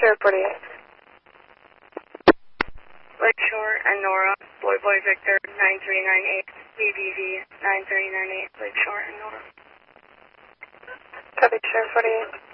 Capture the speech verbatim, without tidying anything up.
Sheriff forty-eight. Lakeshore and Nora, Boy Boy Victor, nine three nine eight, B B V, nine three nine eight, Lakeshore and Nora. Copy, Sheriff forty-eight.